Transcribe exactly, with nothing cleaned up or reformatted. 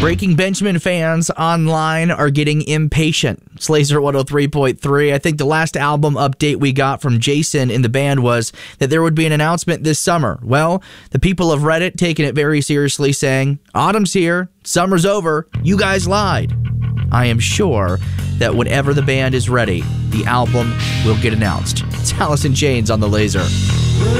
Breaking Benjamin fans online are getting impatient. It's Laser one oh three point three. I think the last album update we got from Jason in the band was that there would be an announcement this summer. Well, the people of Reddit taking it very seriously, saying, autumn's here, summer's over, you guys lied. I am sure that whenever the band is ready, the album will get announced. It's Alice in Chains on the Laser.